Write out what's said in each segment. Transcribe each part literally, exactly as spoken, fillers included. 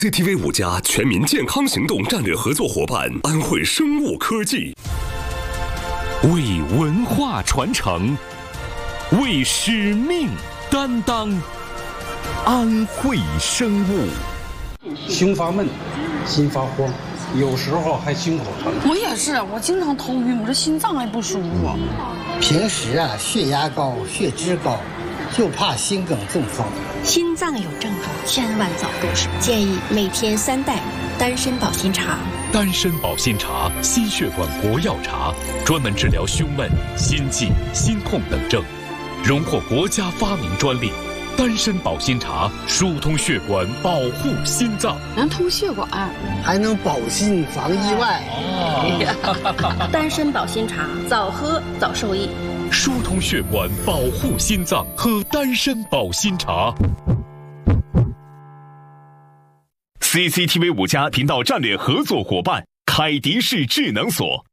C C T V 五加全民健康行动战略合作伙伴安徽生物科技， 为文化传承，为使命担当，安徽生物。 胸发闷，心发慌，有时候还心口疼。 我也是，我经常头晕，我这心脏还不舒服。 平时啊，血压高，血脂高，就怕心梗中风。 心脏有症状，千万早入手。建议每天三袋丹参保心茶。 丹参保心茶，心血管活药茶，专门治疗胸闷、心悸、心痛等症，荣获国家发明专利。丹参保心茶疏通血管，保护心脏， 能通血管， 还能保心防意外。 哦、丹参保心茶，早喝早受益。 疏通血管，保护心脏，喝丹参保心茶。C C T V 五加频道战略合作伙伴凯迪士智能锁。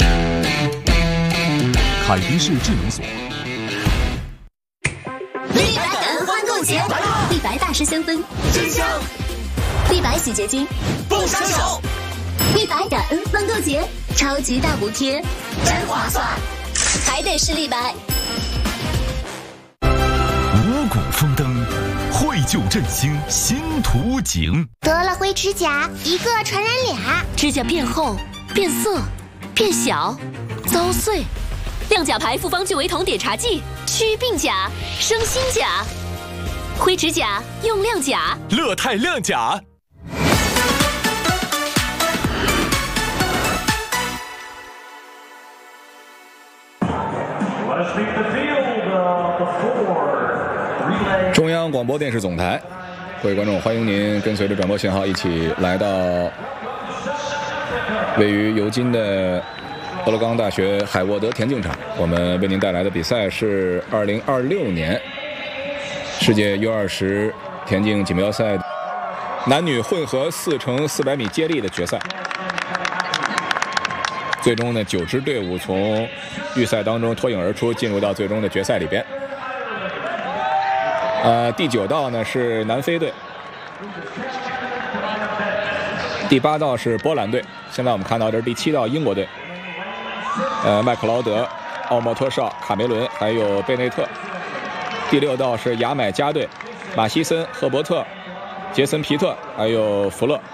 凯迪士智能锁。 立白感恩欢购节，立白大师香氛真香，立白洗洁精不伤手，立白感恩欢购节，超级大补贴，真划算，还得是立白。 五谷丰登，绘就振兴新图景。 得了灰指甲，一个传染俩， 指甲变厚、变色、变小、遭碎。亮甲牌复方聚维酮碘茶剂，祛病甲，生新甲。灰指甲用亮甲， 乐泰亮甲。 中央广播电视总台，各位观众，欢迎您跟随着转播信号一起来到位于尤金的俄勒冈大学海沃德田径场。我们为您带来的比赛是二零二六年世界 U 二十田径锦标赛男女混合四乘四百米接力的决赛。最终呢，九支队伍从预赛当中脱颖而出，进入到最终的决赛里边。呃，第九道呢是南非队，第八道是波兰队，现在我们看到这是第七道英国队。呃，麦克劳德、奥莫托绍、卡梅伦还有贝内特。第六道是牙买加队，马西森、赫伯特、杰森皮特还有福勒。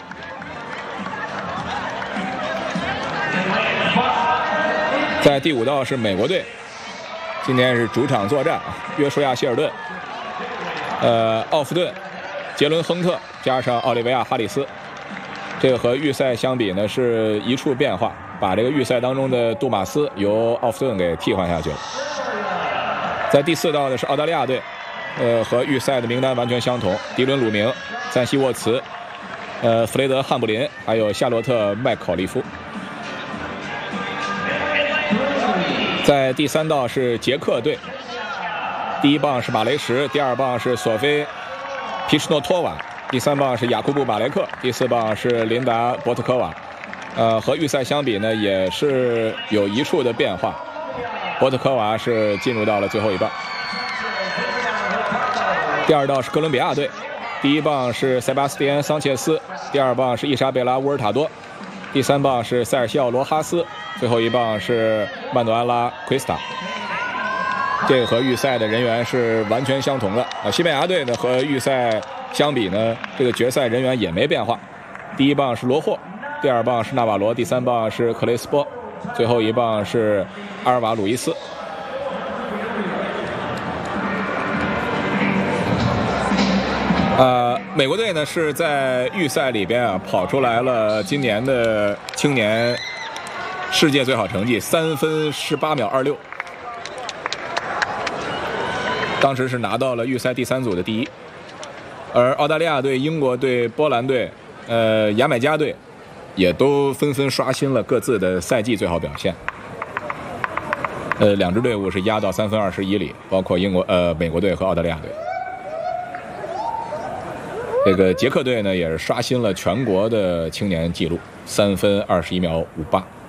在第五道是美国队，今天是主场作战，约书亚希尔顿、呃奥夫顿、杰伦亨特加上奥利维亚哈里斯。这个和预赛相比呢是一处变化，把这个预赛当中的杜马斯由奥夫顿给替换下去了。在第四道呢是澳大利亚队，呃和预赛的名单完全相同，迪伦鲁明、赞西沃茨、呃弗雷德汉布林还有夏洛特麦考利夫。在第三道是捷克队，第一棒是马雷什，第二棒是索菲皮什诺托瓦，第三棒是雅库布马雷克，第四棒是琳达博特科瓦。呃，和预赛相比呢，也是有一处的变化。博特科瓦是进入到了最后一棒。第二道是哥伦比亚队，第一棒是塞巴斯蒂安桑切斯，第二棒是伊莎贝拉乌尔塔多，第三棒是塞尔西奥罗哈斯，最后一棒是曼努安拉奎斯塔。这个和预赛的人员是完全相同的啊。西班牙队呢和预赛相比呢，这个决赛人员也没变化。第一棒是罗霍，第二棒是纳瓦罗，第三棒是克雷斯波，最后一棒是阿尔瓦鲁伊斯。呃，美国队呢是在预赛里边啊跑出来了今年的青年世界最好成绩，三分十八秒二六，当时是拿到了预赛第三组的第一。而澳大利亚队、英国队、波兰队、呃牙买加队也都纷纷刷新了各自的赛季最好表现。呃，两支队伍是压到三分二十一里，包括英国、呃美国队和澳大利亚队。这个捷克队呢，也是刷新了全国的青年纪录，三分二十一秒五八。